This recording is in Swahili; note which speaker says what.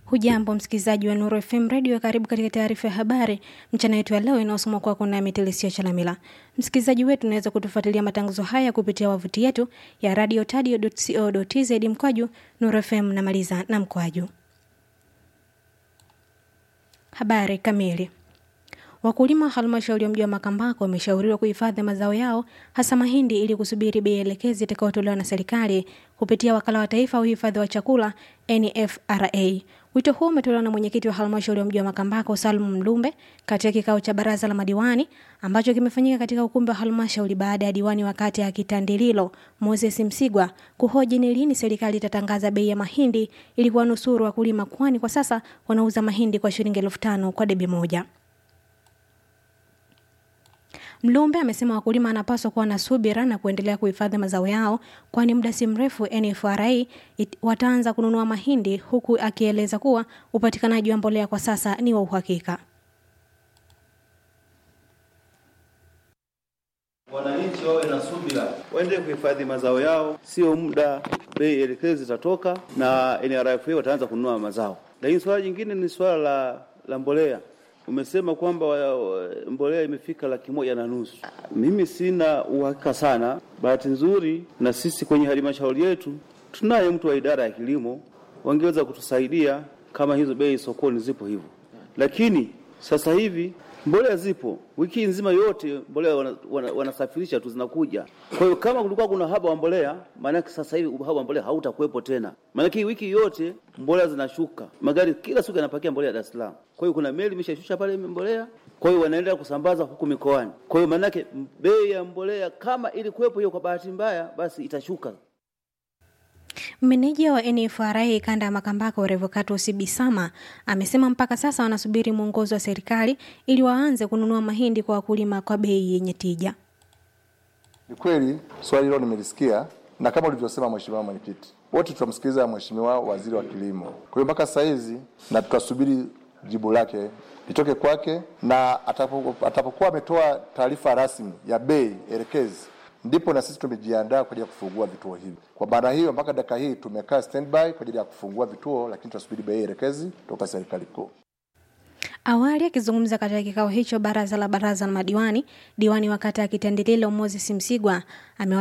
Speaker 1: Hujambo msikilizaji wa Nuru FM Radio, karibu katika taarifa ya habari mchana wetu ya leo inayosomwa kwako na Metelisia Chalamila. Msikilizaji wetu unaweza kutufuatilia matangazo haya kupitia wavuti yetu ya radiotadio.co.tz mkwaju Nuru FM na maliza na mkwaju. Habari kamili. Wakulima wa halmashauri ya mji wa Makambako wameshauriwa kuhifadhi mazao yao hasa mahindi ili kusubiri bei elekezi itakayotolewa na serikali kupitia wakala wa taifa wa uhifadhi wa chakula NFRA. Wito huo umetolewa na mwenyekiti wa halmashauri ya mji wa Makambako Salum Mlumbe katika kikao cha baraza la madiwani ambacho kimefanyika katika ukumbi wa halmashauri baada ya diwani wa kata ya Kitandililo Moses Msigwa kuhoji ni lini serikali itatangaza bei ya mahindi ili kuwanusuru wakulima, kwani kwa sasa wanauza mahindi kwa shilingi 5,000 kwa debi moja. Mlumbe amesema wakulima wanapaswa kuwa na subira na kuendelea kuhifadhi mazao yao, kwani muda si mrefu NFRA wataanza kununua mahindi, huku akieleza kuwa upatikanaji wa mbolea kwa sasa ni wa uhakika.
Speaker 2: Wananchi wawe na subira, waendelee kuhifadhi mazao yao, sio muda bei elekezi zitatoka na NRFA wataanza kununua mazao. Lakini swala jingine ni swala la mbolea. Umesema kwamba mbolea imefika 1,150,000. Mimi sina uhakika sana. Bahati nzuri na sisi kwenye halmashauri yetu tunaye mtu wa idara ya kilimo, wangeweza kutusaidia kama hizo bei sokoni zipo hivyo. Lakini sasa hivi mbolea zipo, wiki nzima yote mbolea wanasafirisha tu zinakuja. Kwa hiyo kama kulikuwa kuna uhaba wa mbolea, maana sasa hivi uhaba wa mbolea hautakuwepo tena. Maana wiki yote mbolea zinashuka. Magari kila siku yanapakia mbolea Dar es Salaam. Kwa hiyo kuna meli imeshashusha pale mbolea, kwa hiyo wanaendelea kusambaza huku mikoani. Kwa hiyo maana bei ya mbolea kama ilikuwepo hiyo kwa bahati mbaya basi itashuka.
Speaker 1: Meneja wa NFRA kanda ya Makambako Revocatus Bisama amesema mpaka sasa wanasubiri mwongozo wa serikali ili waanze kununua mahindi kwa wakulima kwa bei yenye tija.
Speaker 3: Ni kweli swali hilo nimelisikia, na kama ulivyosema mheshimiwa mwenyekiti, wote tutamsikiliza mheshimiwa waziri wa kilimo. Kwa hiyo mpaka sasa hizi na tutasubiri jibu lake litoke kwake, na atapokuwa ametoa taarifa rasmi ya bei elekezi ndipo na sisi tumejiandaa kwa ajili ya kufungua vituo hivi. Kwa maana hiyo mpaka dakika hii tumekaa standby kwa ajili ya kufungua vituo, lakini tunasubiri bei elekezi kutoka serikali kuu.
Speaker 1: Awali akizungumza katika kikao hicho baraza la madiwani, diwani wa kata ya Kitandililo Moses Msigwa